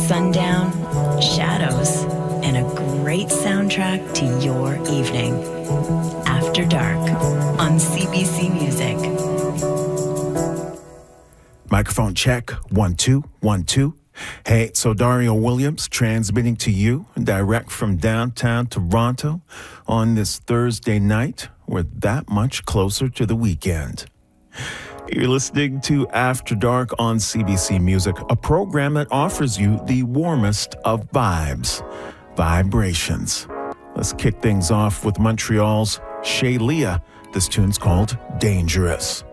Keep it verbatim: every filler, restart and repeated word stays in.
sundown, shadows, and a great soundtrack to your evening. After Dark on C B C Music. Microphone check, one, two, one, two. Hey, so Dario Williams transmitting to you direct from downtown Toronto on this Thursday night. We're that much closer to the weekend. You're listening to After Dark on C B C Music, a program that offers you the warmest of vibes, vibrations. Let's kick things off with Montreal's Shay Leah. This tune's called Dangerous.